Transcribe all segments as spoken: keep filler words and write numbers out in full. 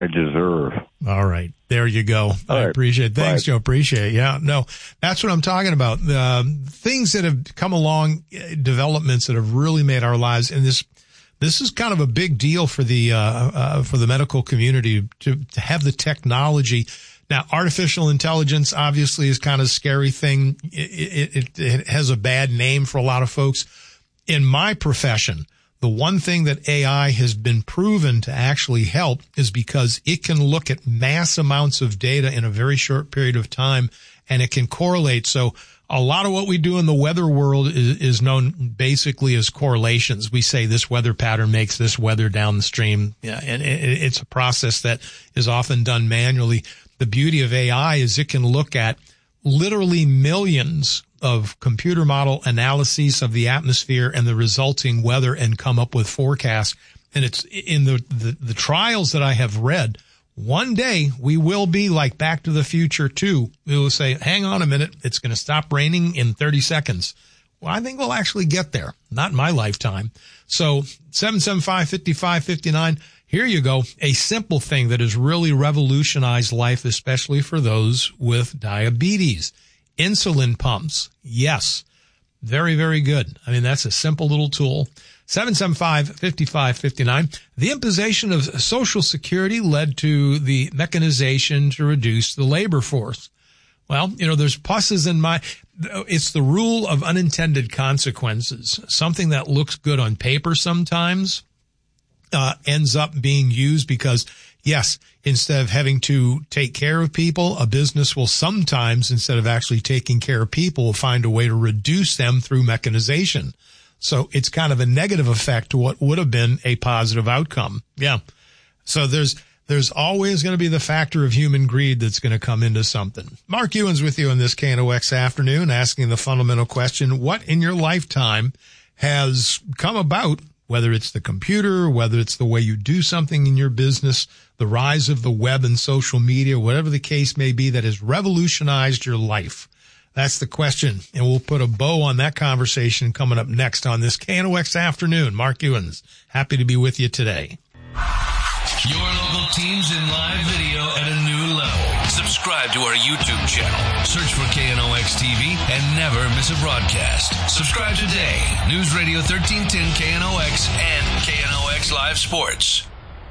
I deserve. All right. There you go. All I right. appreciate it. Thanks, Bye. Joe. Appreciate it. Yeah. No, that's what I'm talking about. The things that have come along, uh, developments that have really made our lives, and this, this is kind of a big deal for the, uh, uh, for the medical community to, to have the technology. Now, artificial intelligence obviously is kind of a scary thing. It, it, it has a bad name for a lot of folks. In my profession, the one thing that A I has been proven to actually help is because it can look at mass amounts of data in a very short period of time, and it can correlate. So a lot of what we do in the weather world is, is known basically as correlations. We say this weather pattern makes this weather downstream, yeah, and it, it's a process that is often done manually. The beauty of A I is it can look at literally millions of computer model analyses of the atmosphere and the resulting weather and come up with forecasts. And it's in the, the, the trials that I have read, one day we will be like Back to the Future two. We will say, hang on a minute, it's going to stop raining in thirty seconds. Well, I think we'll actually get there. Not in my lifetime. So seven seven five, five five five nine. Here you go. A simple thing that has really revolutionized life, especially for those with diabetes. Insulin pumps. Yes. Very, very good. I mean, that's a simple little tool. seven seven five, five five five nine. The imposition of Social Security led to the mechanization to reduce the labor force. Well, you know, there's pluses in my, it's the rule of unintended consequences. Something that looks good on paper sometimes uh, ends up being used because, yes, instead of having to take care of people, a business will sometimes, instead of actually taking care of people, will find a way to reduce them through mechanization. So it's kind of a negative effect to what would have been a positive outcome. Yeah. So there's, there's always going to be the factor of human greed that's going to come into something. Mark Ewens with you on this K N O X afternoon, asking the fundamental question, what in your lifetime has come about, whether it's the computer, whether it's the way you do something in your business, the rise of the web and social media, whatever the case may be, that has revolutionized your life? That's the question, and we'll put a bow on that conversation coming up next on this K N O X afternoon. Mark Ewens, happy to be with you today. Your local teams in live video at a new level. Subscribe to our YouTube channel. Search for K N O X T V and never miss a broadcast. Subscribe today. News Radio thirteen ten K N O X and K N O X Live Sports.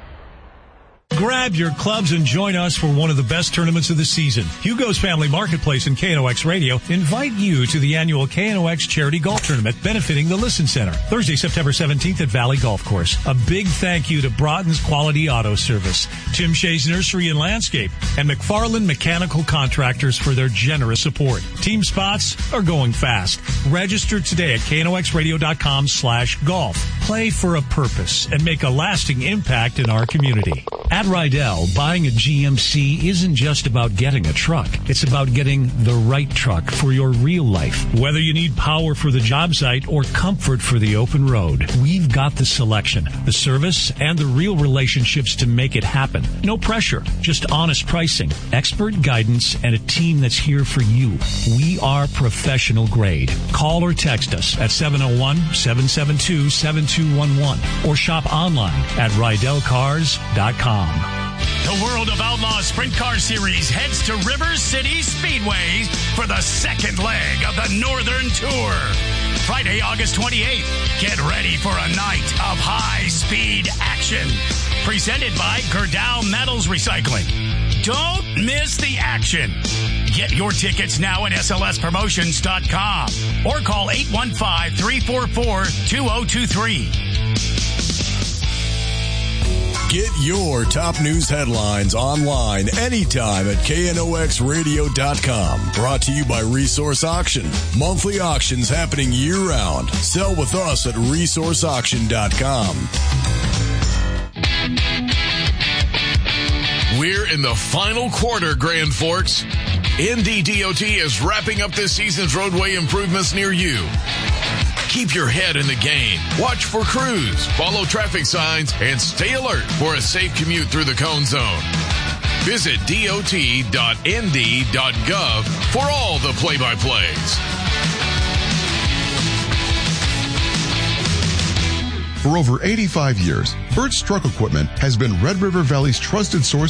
Grab your clubs and join us for one of the best tournaments of the season. Hugo's Family Marketplace and K N O X Radio invite you to the annual K N O X Charity Golf Tournament benefiting the Listen Center, Thursday, September seventeenth at Valley Golf Course. A big thank you to Broughton's Quality Auto Service, Tim Shea's Nursery and Landscape, and McFarland Mechanical Contractors for their generous support. Team spots are going fast. Register today at K N O X radio dot com slash golf. Play for a purpose and make a lasting impact in our community. At Rydell, buying a G M C isn't just about getting a truck. It's about getting the right truck for your real life. Whether you need power for the job site or comfort for the open road, we've got the selection, the service, and the real relationships to make it happen. No pressure, just honest pricing, expert guidance, and a team that's here for you. We are professional grade. Call or text us at seven oh one, seven seven two, seven two one one or shop online at rydell cars dot com. The World of Outlaws Sprint Car Series heads to River City Speedway for the second leg of the Northern Tour. Friday, August twenty-eighth. Get ready for a night of high-speed action. Presented by Gerdau Metals Recycling. Don't miss the action. Get your tickets now at S L S promotions dot com or call eight one five, three four four, two oh two three. Get your top news headlines online anytime at K N O X radio dot com. Brought to you by Resource Auction. Monthly auctions happening year-round. Sell with us at resource auction dot com. We're in the final quarter, Grand Forks. N D D O T is wrapping up this season's roadway improvements near you. Keep your head in the game. Watch for crews, follow traffic signs, and stay alert for a safe commute through the cone zone. Visit D O T dot N D dot gov for all the play-by-plays. For over eighty-five years, Birch Truck Equipment has been Red River Valley's trusted source